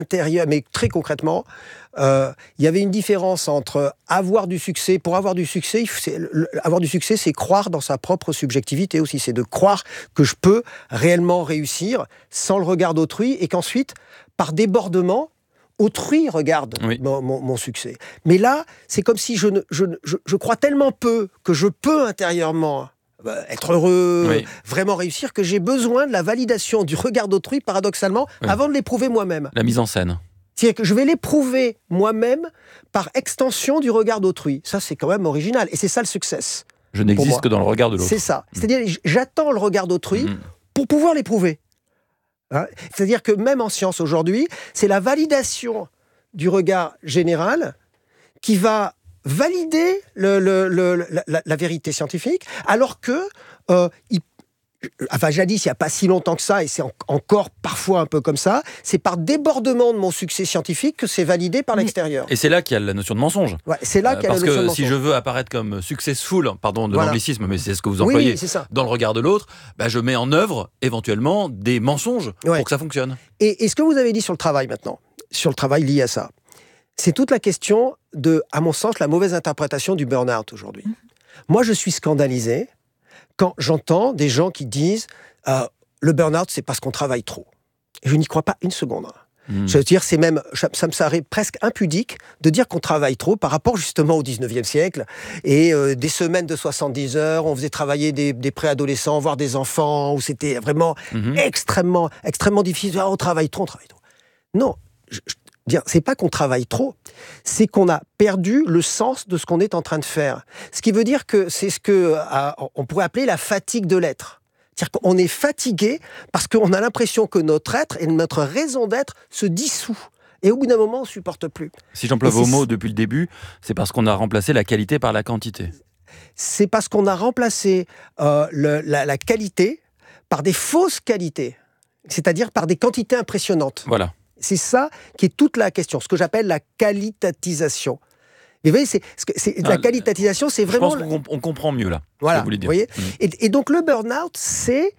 intérieur, mais très concrètement, il y avait une différence entre avoir du succès. Pour avoir du succès, c'est croire dans sa propre subjectivité aussi. C'est de croire que je peux réellement réussir sans le regard d'autrui et qu'ensuite, par débordement, autrui regarde mon succès. Mais là, c'est comme si je crois tellement peu que je peux intérieurement être heureux, vraiment réussir, que j'ai besoin de la validation du regard d'autrui, paradoxalement, avant de l'éprouver moi-même. La mise en scène. C'est-à-dire que je vais l'éprouver moi-même par extension du regard d'autrui. Ça, c'est quand même original. Et c'est ça le success. Je n'existe que dans le regard de l'autre. C'est ça. C'est-à-dire, j'attends le regard d'autrui pour pouvoir l'éprouver. Hein, c'est-à-dire que même en science aujourd'hui, c'est la validation du regard général qui va valider la vérité scientifique, alors que jadis, il n'y a pas si longtemps que ça, et c'est encore parfois un peu comme ça, c'est par débordement de mon succès scientifique que c'est validé par l'extérieur. Et c'est là qu'il y a la notion de mensonge. Ouais, c'est là qu'il y a la notion de mensonge. Parce que si je veux apparaître comme successful, pardon de l'anglicisme, mais c'est ce que vous employez, dans le regard de l'autre, je mets en œuvre éventuellement des mensonges pour que ça fonctionne. Et ce que vous avez dit sur le travail maintenant, sur le travail lié à ça, c'est toute la question de, à mon sens, la mauvaise interprétation du burn-out aujourd'hui. Moi, je suis scandalisé quand j'entends des gens qui disent le burn-out, c'est parce qu'on travaille trop. Et je n'y crois pas une seconde. Je veux dire, ça me paraît presque impudique de dire qu'on travaille trop par rapport justement au 19e siècle et des semaines de 70 heures, on faisait travailler des préadolescents, voire des enfants, où c'était vraiment extrêmement difficile. On travaille trop. Non, c'est pas qu'on travaille trop, c'est qu'on a perdu le sens de ce qu'on est en train de faire. Ce qui veut dire que c'est ce qu'on pourrait appeler la fatigue de l'être. C'est-à-dire qu'on est fatigué parce qu'on a l'impression que notre être et notre raison d'être se dissout. Et au bout d'un moment, on ne supporte plus. Si j'emploie vos mots depuis le début, c'est parce qu'on a remplacé la qualité par la quantité. C'est parce qu'on a remplacé la qualité par des fausses qualités, c'est-à-dire par des quantités impressionnantes. Voilà. C'est ça qui est toute la question, ce que j'appelle la qualitatisation. Et vous voyez, la qualitatisation, c'est vraiment... Je pense qu'on comprend mieux, là, voilà, ce que vous voulez dire. Vous voyez et donc, le burn-out, c'est,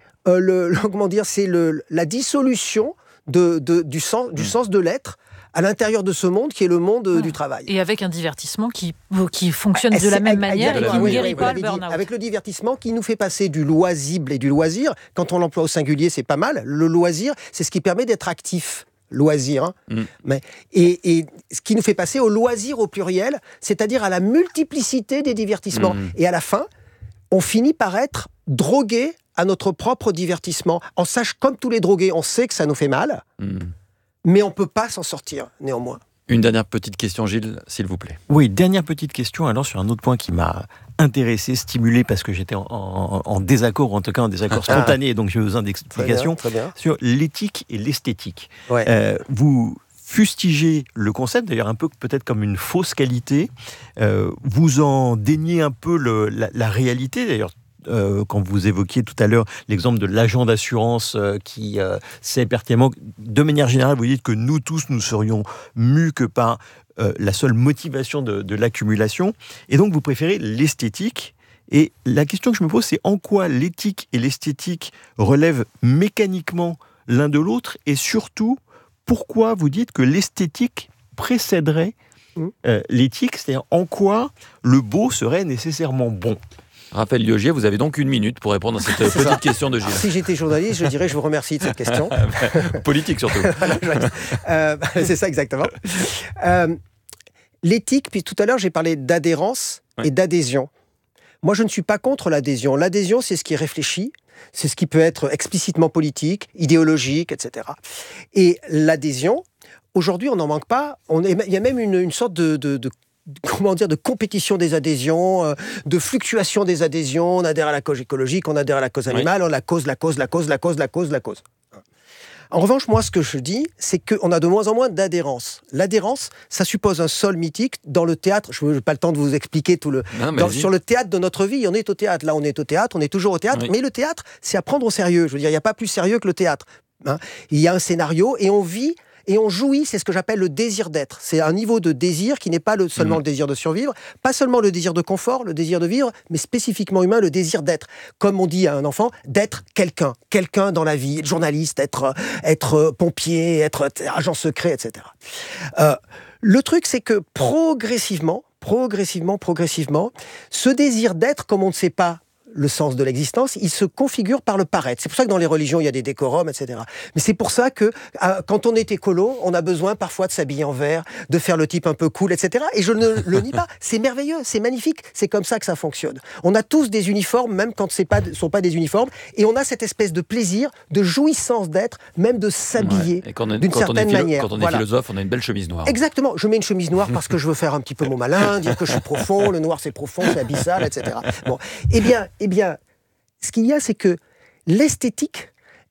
la dissolution du sens de l'être à l'intérieur de ce monde qui est le monde du travail. Et avec un divertissement qui fonctionne de la même manière et qui ne guérit pas le burn-out. Avec le divertissement qui nous fait passer du loisible et du loisir. Quand on l'emploie au singulier, c'est pas mal. Le loisir, c'est ce qui permet d'être actif. Loisir, et ce qui nous fait passer au loisir au pluriel, c'est-à-dire à la multiplicité des divertissements. Et à la fin, on finit par être drogué à notre propre divertissement. On sache, comme tous les drogués, on sait que ça nous fait mal, mais on ne peut pas s'en sortir, néanmoins. Une dernière petite question, Gilles, s'il vous plaît. Oui, dernière petite question, alors sur un autre point qui m'a intéressé, stimulé, parce que j'étais en désaccord, ou en tout cas en désaccord spontané, donc j'ai besoin d'explications, très bien. sur l'éthique et l'esthétique. Ouais. Vous fustigez le concept, d'ailleurs un peu peut-être comme une fausse qualité, vous en déniez un peu la réalité, d'ailleurs. Quand vous évoquiez tout à l'heure l'exemple de l'agent d'assurance qui sait pertinemment, de manière générale, vous dites que nous tous, nous serions mus que par la seule motivation de l'accumulation. Et donc, vous préférez l'esthétique. Et la question que je me pose, c'est en quoi l'éthique et l'esthétique relèvent mécaniquement l'un de l'autre, et surtout, pourquoi vous dites que l'esthétique précéderait l'éthique, c'est-à-dire en quoi le beau serait nécessairement bon. Raphaël Liogier, vous avez donc 1 minute pour répondre à cette petite question de Gilles. Si j'étais journaliste, je dirais je vous remercie de cette question. Politique surtout. C'est ça exactement. L'éthique, puis tout à l'heure j'ai parlé d'adhérence et d'adhésion. Moi je ne suis pas contre l'adhésion. L'adhésion c'est ce qui est réfléchi, c'est ce qui peut être explicitement politique, idéologique, etc. Et l'adhésion, aujourd'hui on n'en manque pas. Il y a même une sorte de compétition des adhésions, de fluctuation des adhésions. On adhère à la cause écologique, on adhère à la cause animale, on la cause. En revanche, moi, ce que je dis, c'est qu'on a de moins en moins d'adhérence. L'adhérence, ça suppose un sol mythique dans le théâtre. Je n'ai pas le temps de vous expliquer tout le... sur le théâtre de notre vie, on est au théâtre. Là, on est au théâtre, on est toujours au théâtre. Mais le théâtre, c'est à prendre au sérieux. Je veux dire, il n'y a pas plus sérieux que le théâtre. Il y a un scénario et on vit et on jouit, c'est ce que j'appelle le désir d'être. C'est un niveau de désir qui n'est pas seulement le désir de survivre, pas seulement le désir de confort, le désir de vivre, mais spécifiquement humain, le désir d'être. Comme on dit à un enfant, d'être quelqu'un dans la vie, être journaliste, être pompier, être agent secret, etc. Le truc, c'est que progressivement, ce désir d'être, comme on ne sait pas le sens de l'existence, il se configure par le paraître. C'est pour ça que dans les religions, il y a des décorums, etc. Mais c'est pour ça que, quand on est écolo, on a besoin parfois de s'habiller en vert, de faire le type un peu cool, etc. Et je ne le nie pas. C'est merveilleux, c'est magnifique. C'est comme ça que ça fonctionne. On a tous des uniformes, même quand ce ne sont pas des uniformes. Et on a cette espèce de plaisir, de jouissance d'être, même de s'habiller d'une certaine manière. Quand on est philosophe, on a une belle chemise noire. Exactement. Je mets une chemise noire parce que je veux faire un petit peu mon malin, dire que je suis profond, le noir c'est profond, c'est abyssal, etc. Bon. Eh bien, ce qu'il y a, c'est que l'esthétique,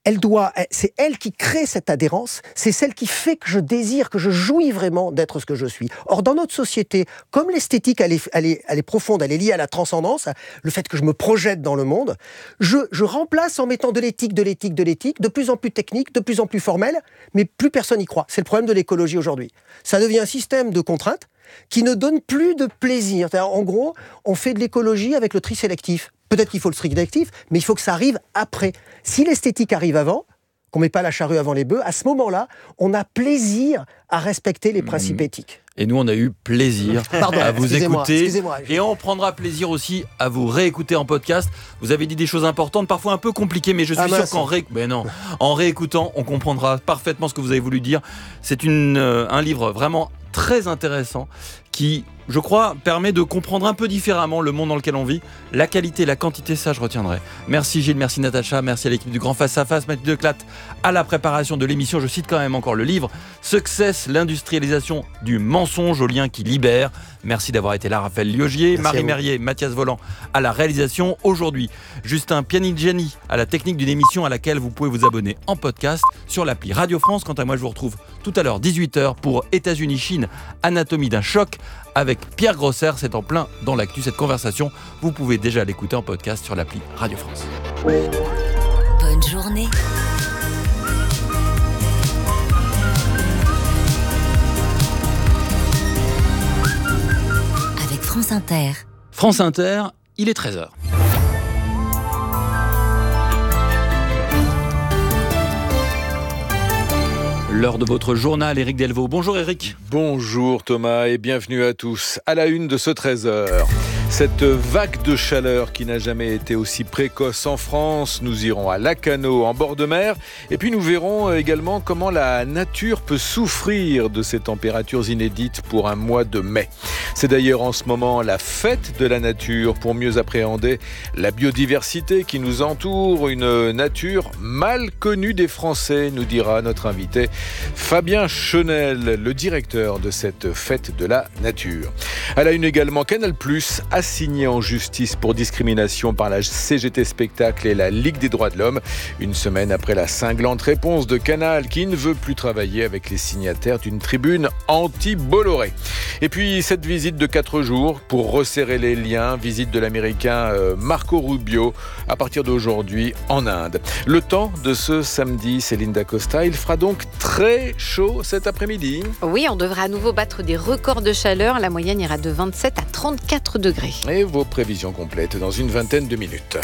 c'est elle qui crée cette adhérence, c'est celle qui fait que je désire, que je jouis vraiment d'être ce que je suis. Or, dans notre société, comme l'esthétique, elle est profonde, elle est liée à la transcendance, le fait que je me projette dans le monde, je remplace en mettant de l'éthique, de plus en plus technique, de plus en plus formelle, mais plus personne n'y croit. C'est le problème de l'écologie aujourd'hui. Ça devient un système de contraintes qui ne donne plus de plaisir. En gros, on fait de l'écologie avec le tri sélectif. Peut-être qu'il faut le tri sélectif, mais il faut que ça arrive après. Si l'esthétique arrive avant, qu'on ne met pas la charrue avant les bœufs, à ce moment-là, on a plaisir à respecter les principes éthiques. Et nous, on a eu plaisir à vous écouter. Et on prendra plaisir aussi à vous réécouter en podcast. Vous avez dit des choses importantes, parfois un peu compliquées, mais je suis sûr qu'en réécoutant, on comprendra parfaitement ce que vous avez voulu dire. C'est un livre vraiment très intéressant qui, je crois, permet de comprendre un peu différemment le monde dans lequel on vit. La qualité, la quantité, ça je retiendrai. Merci Gilles, merci Natacha, merci à l'équipe du Grand Face à Face, Mathieu Declat à la préparation de l'émission. Je cite quand même encore le livre Success, l'industrialisation du mensonge au lien qui libère. Merci d'avoir été là, Raphaël Liogier, Marie Merrier, Mathias Volant à la réalisation. Aujourd'hui, Justin Pianigiani à la technique d'une émission à laquelle vous pouvez vous abonner en podcast sur l'appli Radio France. Quant à moi, je vous retrouve tout à l'heure 18h pour États-Unis-Chine, anatomie d'un choc avec Pierre Grosser. C'est en plein dans l'actu cette conversation. Vous pouvez déjà l'écouter en podcast sur l'appli Radio France. Bonne journée. Avec France Inter. France Inter, il est 13h. L'heure de votre journal, Éric Delvaux. Bonjour Éric. Bonjour Thomas et bienvenue à tous. À la une de ce 13h. Cette vague de chaleur qui n'a jamais été aussi précoce en France. Nous irons à Lacanau, en bord de mer. Et puis nous verrons également comment la nature peut souffrir de ces températures inédites pour un mois de mai. C'est d'ailleurs en ce moment la fête de la nature pour mieux appréhender la biodiversité qui nous entoure. Une nature mal connue des Français, nous dira notre invité Fabien Chenel, le directeur de cette fête de la nature. À la une également, Canal+, assigné en justice pour discrimination par la CGT Spectacle et la Ligue des droits de l'homme. Une semaine après la cinglante réponse de Canal qui ne veut plus travailler avec les signataires d'une tribune anti-Bolloré. Et puis cette visite de 4 jours pour resserrer les liens, visite de l'Américain Marco Rubio à partir d'aujourd'hui en Inde. Le temps de ce samedi, Céline Dacosta, il fera donc très chaud cet après-midi. Oui, on devrait à nouveau battre des records de chaleur. La moyenne ira de 27 à 34 degrés. Et vos prévisions complètes dans une vingtaine de minutes.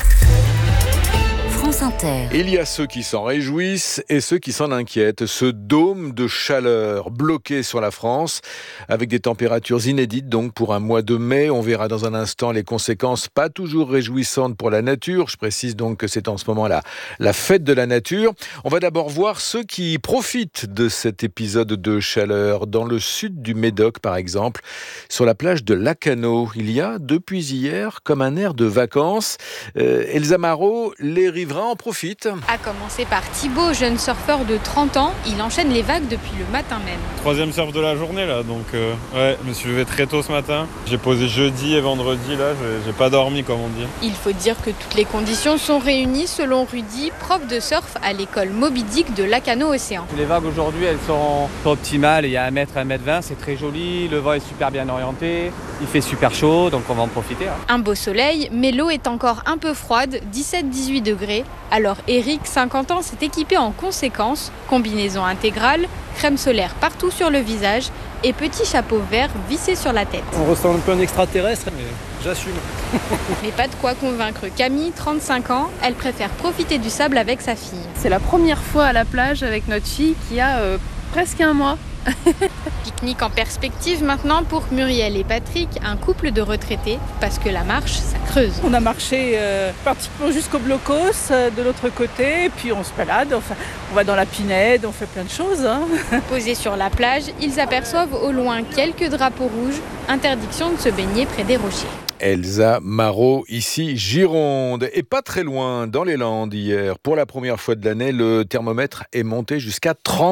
France Inter. Il y a ceux qui s'en réjouissent et ceux qui s'en inquiètent. Ce dôme de chaleur bloqué sur la France, avec des températures inédites donc pour un mois de mai. On verra dans un instant les conséquences pas toujours réjouissantes pour la nature. Je précise donc que c'est en ce moment la fête de la nature. On va d'abord voir ceux qui profitent de cet épisode de chaleur. Dans le sud du Médoc par exemple, sur la plage de Lacanau, il y a depuis hier comme un air de vacances. Elsa Marot, les riverains en profitent. À commencer par Thibaut, jeune surfeur de 30 ans. Il enchaîne les vagues depuis le matin même. 3e surf de la journée là, donc je me suis levé très tôt ce matin. J'ai posé jeudi et vendredi là, j'ai pas dormi comme on dit. Il faut dire que toutes les conditions sont réunies selon Rudy, prof de surf à l'école Moby Dick de Lacanau Océan. Les vagues aujourd'hui elles sont optimales, il y a 1 mètre, 1 mètre 20, c'est très joli, le vent est super bien orienté. Il fait super chaud, donc on va en profiter. Un beau soleil, mais l'eau est encore un peu froide, 17-18 degrés. Alors Eric, 50 ans, s'est équipé en conséquence. Combinaison intégrale, crème solaire partout sur le visage et petit chapeau vert vissé sur la tête. On ressent un peu un extraterrestre, mais j'assume. Mais pas de quoi convaincre Camille, 35 ans. Elle préfère profiter du sable avec sa fille. C'est la première fois à la plage avec notre fille qui a presque un mois. Pique-nique en perspective maintenant pour Muriel et Patrick, un couple de retraités, parce que la marche, ça creuse. On a marché pratiquement jusqu'au blocos de l'autre côté, et puis on se balade, on va dans la Pinède, on fait plein de choses. Posés sur la plage, ils aperçoivent au loin quelques drapeaux rouges, interdiction de se baigner près des rochers. Elsa Marot, ici Gironde, et pas très loin, dans les Landes hier. Pour la première fois de l'année, le thermomètre est monté jusqu'à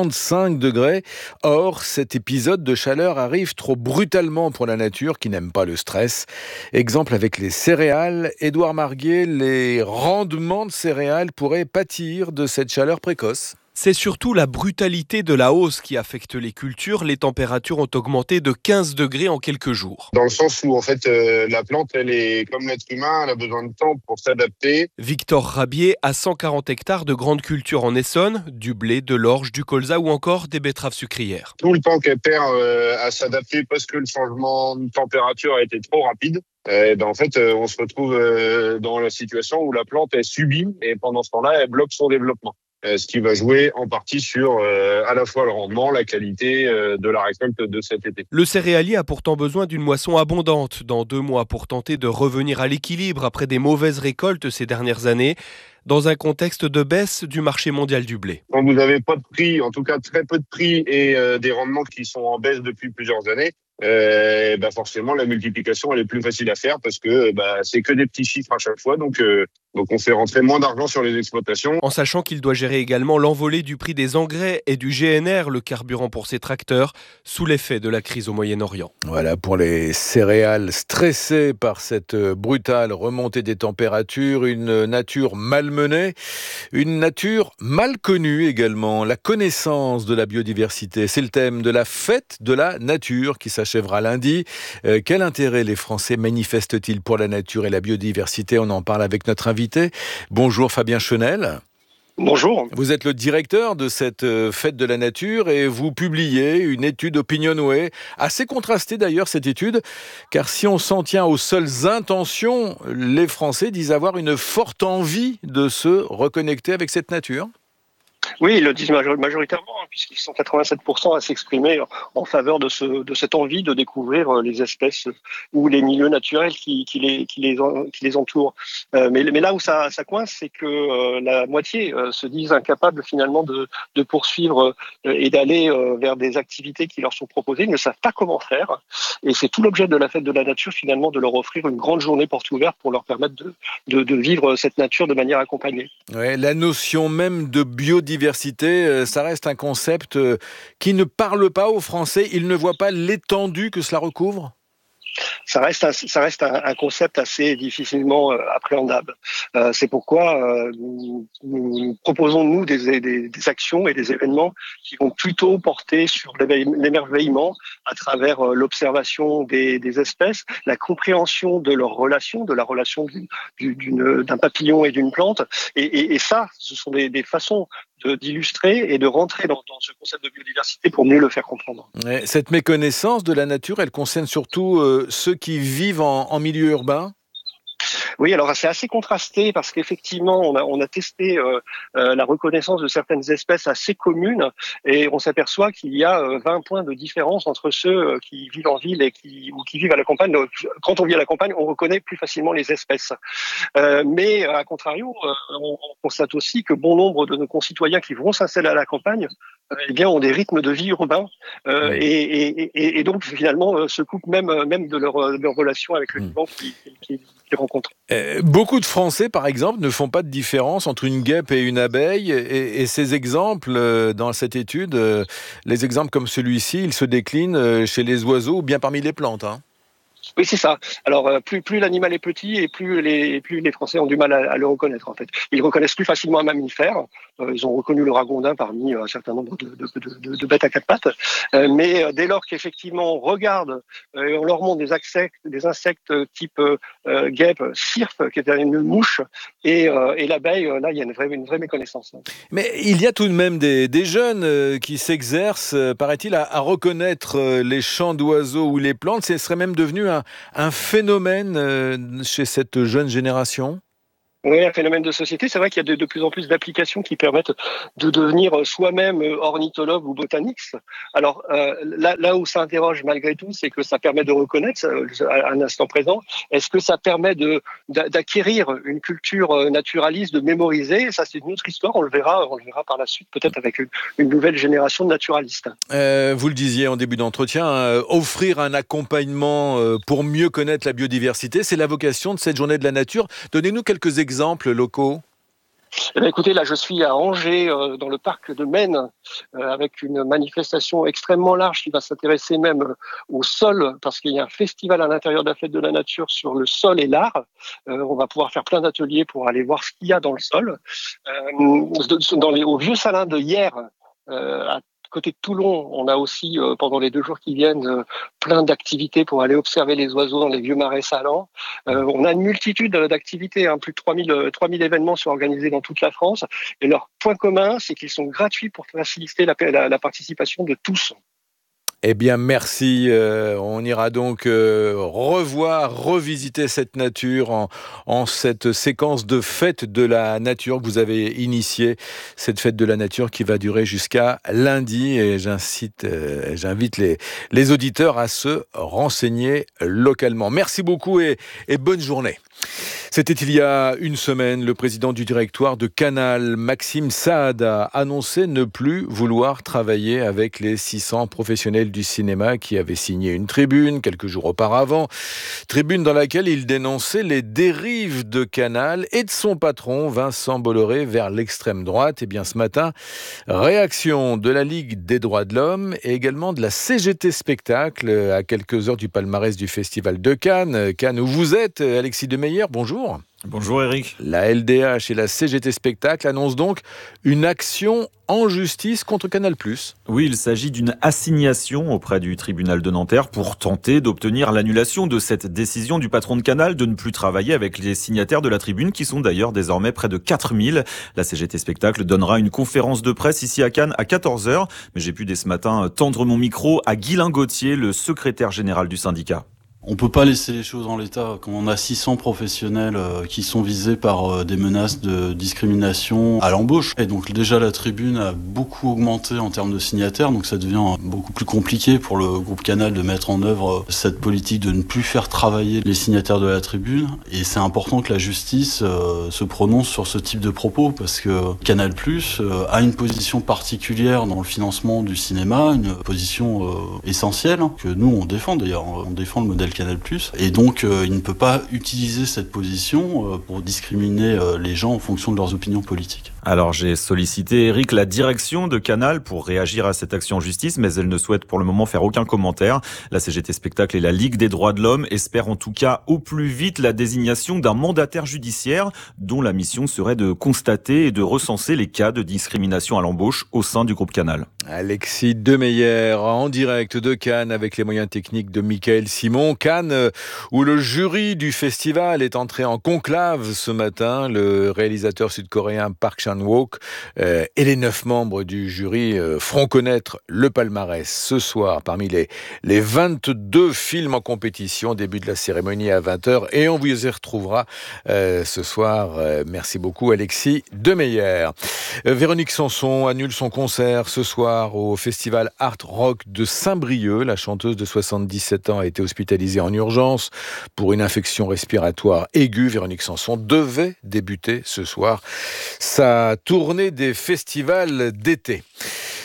35 degrés. Or, cet épisode de chaleur arrive trop brutalement pour la nature qui n'aime pas le stress. Exemple avec les céréales. Édouard Marguet, les rendements de céréales pourraient pâtir de cette chaleur précoce. C'est surtout la brutalité de la hausse qui affecte les cultures. Les températures ont augmenté de 15 degrés en quelques jours. Dans le sens où, en fait, la plante, elle est comme l'être humain, elle a besoin de temps pour s'adapter. Victor Rabier a 140 hectares de grandes cultures en Essonne, du blé, de l'orge, du colza ou encore des betteraves sucrières. Tout le temps qu'elle perd à s'adapter parce que le changement de température a été trop rapide. En fait, on se retrouve dans la situation où la plante, elle subit et pendant ce temps-là, elle bloque son développement. Ce qui va jouer en partie sur à la fois le rendement, la qualité de la récolte de cet été. Le céréalier a pourtant besoin d'une moisson abondante dans 2 mois pour tenter de revenir à l'équilibre après des mauvaises récoltes ces dernières années, dans un contexte de baisse du marché mondial du blé. Quand vous n'avez pas de prix, en tout cas très peu de prix et des rendements qui sont en baisse depuis plusieurs années, forcément la multiplication elle est plus facile à faire parce que c'est que des petits chiffres à chaque fois, donc on fait rentrer moins d'argent sur les exploitations. En sachant qu'il doit gérer également l'envolée du prix des engrais et du GNR, le carburant pour ses tracteurs, sous l'effet de la crise au Moyen-Orient. Voilà pour les céréales stressées par cette brutale remontée des températures, une nature malmenée, une nature mal connue également. La connaissance de la biodiversité, c'est le thème de la fête de la nature qui s'achèvera lundi. Quel intérêt les Français manifestent-ils pour la nature et la biodiversité ? On en parle avec notre invité. Bonjour Fabien Chenel. Bonjour. Vous êtes le directeur de cette fête de la nature et vous publiez une étude Opinionway, assez contrastée d'ailleurs cette étude, car si on s'en tient aux seules intentions, les Français disent avoir une forte envie de se reconnecter avec cette nature. Oui, ils le disent majoritairement, puisqu'ils sont 87% à s'exprimer en faveur de cette envie de découvrir les espèces ou les milieux naturels qui les entourent. Mais là où ça coince, c'est que la moitié se disent incapables finalement de poursuivre et d'aller vers des activités qui leur sont proposées, ils ne savent pas comment faire. Et c'est tout l'objet de la fête de la nature finalement, de leur offrir une grande journée porte ouverte pour leur permettre de vivre cette nature de manière accompagnée. Ouais, la notion même de biodiversité, ça reste un concept qui ne parle pas aux Français. Ils ne voient pas l'étendue que cela recouvre. Ça reste un concept assez difficilement appréhendable. C'est pourquoi nous proposons nous des actions et des événements qui vont plutôt porter sur l'émerveillement à travers l'observation des espèces, la compréhension de leur relation, de la relation d'un papillon et d'une plante. Et ça, ce sont des façons d'illustrer et de rentrer dans ce concept de biodiversité pour mieux le faire comprendre. Cette méconnaissance de la nature, elle concerne surtout ceux qui vivent en milieu urbain ? Oui, alors c'est assez contrasté parce qu'effectivement, on a testé la reconnaissance de certaines espèces assez communes et on s'aperçoit qu'il y a 20 points de différence entre ceux qui vivent en ville ou qui vivent à la campagne. Donc, quand on vit à la campagne, on reconnaît plus facilement les espèces. Mais à contrario, on constate aussi que bon nombre de nos concitoyens qui vont s'installer à la campagne ont des rythmes de vie urbains et donc finalement se coupent même de leur relation avec le vivant qu'ils rencontrent. Beaucoup de Français, par exemple, ne font pas de différence entre une guêpe et une abeille. Et ces exemples, dans cette étude, les exemples comme celui-ci, ils se déclinent chez les oiseaux ou bien parmi les plantes. Oui, c'est ça. Alors, plus l'animal est petit et plus les Français ont du mal à le reconnaître, en fait. Ils reconnaissent plus facilement un mammifère. Ils ont reconnu le ragondin parmi un certain nombre de bêtes à quatre pattes. Mais dès lors qu'effectivement on regarde et on leur montre des insectes type guêpe, cirfe, qui est une mouche, et l'abeille, là, il y a une vraie méconnaissance. Mais il y a tout de même des jeunes qui s'exercent, paraît-il, à reconnaître les chants d'oiseaux ou les plantes. Ce serait même devenu un phénomène chez cette jeune génération. Oui, un phénomène de société. C'est vrai qu'il y a de plus en plus d'applications qui permettent de devenir soi-même ornithologue ou botaniste. Alors là où ça interroge malgré tout, c'est que ça permet de reconnaître à un instant présent. Est-ce que ça permet d'acquérir une culture naturaliste, de mémoriser? Ça, c'est une autre histoire. On le verra par la suite, peut-être avec une nouvelle génération de naturalistes. Vous le disiez en début d'entretien, offrir un accompagnement pour mieux connaître la biodiversité, c'est la vocation de cette journée de la nature. Donnez-nous quelques exemples locaux. Eh bien, écoutez, là, je suis à Angers, dans le parc de Maine, avec une manifestation extrêmement large qui va s'intéresser même au sol, parce qu'il y a un festival à l'intérieur de la fête de la nature sur le sol et l'art. On va pouvoir faire plein d'ateliers pour aller voir ce qu'il y a dans le sol. Au Vieux Salin de Hyères, à côté de Toulon, on a aussi, pendant les 2 jours qui viennent, plein d'activités pour aller observer les oiseaux dans les vieux marais salants. On a une multitude d'activités, plus de 3000 événements sont organisés dans toute la France. Et leur point commun, c'est qu'ils sont gratuits pour faciliter la participation de tous. Eh bien, merci. On ira donc revisiter cette nature en cette séquence de fête de la nature que vous avez initiée. Cette fête de la nature qui va durer jusqu'à lundi. Et j'invite les auditeurs à se renseigner localement. Merci beaucoup et bonne journée. C'était il y a une semaine, le président du directoire de Canal, Maxime Saad, a annoncé ne plus vouloir travailler avec les 600 professionnels du cinéma qui avaient signé une tribune quelques jours auparavant. Tribune dans laquelle il dénonçait les dérives de Canal et de son patron, Vincent Bolloré, vers l'extrême droite. Et bien ce matin, réaction de la Ligue des droits de l'homme et également de la CGT Spectacle à quelques heures du palmarès du Festival de Cannes. Cannes où vous êtes, Alexis Demeyer, bonjour. Bonjour Eric. La LDH et la CGT Spectacle annoncent donc une action en justice contre Canal+. Oui, il s'agit d'une assignation auprès du tribunal de Nanterre pour tenter d'obtenir l'annulation de cette décision du patron de Canal de ne plus travailler avec les signataires de la tribune, qui sont d'ailleurs désormais près de 4000. La CGT Spectacle donnera une conférence de presse ici à Cannes à 14h. Mais j'ai pu dès ce matin tendre mon micro à Guylain Gauthier, le secrétaire général du syndicat. On peut pas laisser les choses en l'état. Quand on a 600 professionnels qui sont visés par des menaces de discrimination à l'embauche, et donc déjà la tribune a beaucoup augmenté en termes de signataires, donc ça devient beaucoup plus compliqué pour le groupe Canal de mettre en œuvre cette politique de ne plus faire travailler les signataires de la tribune. Et c'est important que la justice se prononce sur ce type de propos, parce que Canal+ a une position particulière dans le financement du cinéma, une position essentielle que nous on défend d'ailleurs. On défend le modèle Canal+, et donc il ne peut pas utiliser cette position pour discriminer les gens en fonction de leurs opinions politiques. Alors j'ai sollicité, Eric, la direction de Canal pour réagir à cette action en justice, mais elle ne souhaite pour le moment faire aucun commentaire. La CGT Spectacle et la Ligue des droits de l'homme espèrent en tout cas au plus vite la désignation d'un mandataire judiciaire dont la mission serait de constater et de recenser les cas de discrimination à l'embauche au sein du groupe Canal. Alexis Demeyer en direct de Cannes avec les moyens techniques de Michael Simon. Cannes où le jury du festival est entré en conclave ce matin. Le réalisateur sud-coréen Park Chan-wook et les 9 membres du jury feront connaître le palmarès ce soir parmi les 22 films en compétition. Début de la cérémonie à 20h et on vous y retrouvera ce soir. Merci beaucoup Alexis Demeyer. Véronique Sanson annule son concert ce soir au festival Art Rock de Saint-Brieuc. La chanteuse de 77 ans a été hospitalisée en urgence pour une infection respiratoire aiguë. Véronique Sanson devait débuter ce soir sa tournée des festivals d'été.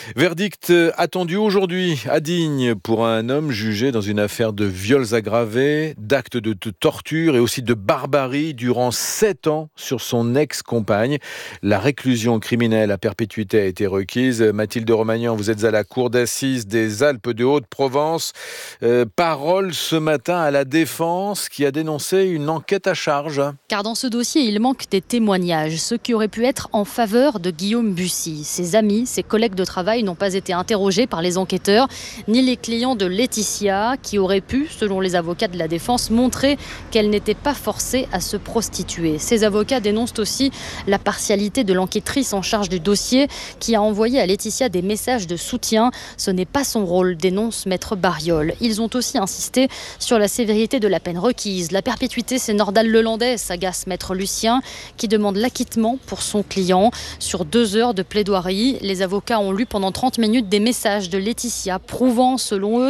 Verdict attendu aujourd'hui à Digne pour un homme jugé dans une affaire de viols aggravés, d'actes de torture et aussi de barbarie durant 7 ans sur son ex-compagne. La réclusion criminelle à perpétuité a été requise. Mathilde Romagnan, vous êtes à la cour d'assises des Alpes de Haute-Provence. Parole ce matin à la défense qui a dénoncé une enquête à charge. Car dans ce dossier, il manque des témoignages, ceux qui auraient pu être en faveur de Guillaume Bussy. Ses amis, ses collègues de travail n'ont pas été interrogés par les enquêteurs, ni les clients de Laetitia, qui auraient pu, selon les avocats de la défense, montrer qu'elle n'était pas forcée à se prostituer. Ces avocats dénoncent aussi la partialité de l'enquêtrice en charge du dossier, qui a envoyé à Laetitia des messages de soutien. Ce n'est pas son rôle, dénonce Maître Bariol. Ils ont aussi insisté sur la sévérité de la peine requise. La perpétuité, c'est Nordal-Lelandais, s'agace Maître Lucien, qui demande l'acquittement pour son client. Sur 2 heures de plaidoirie, les avocats ont lu pendant 30 minutes des messages de Laetitia prouvant, selon eux,